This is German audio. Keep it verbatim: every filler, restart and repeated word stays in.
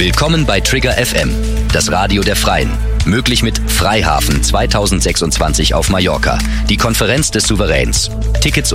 Willkommen bei Trigger F M, das Radio der Freien. Möglich mit Freihafen zweitausendsechsundzwanzig auf Mallorca, die Konferenz des Souveräns. Tickets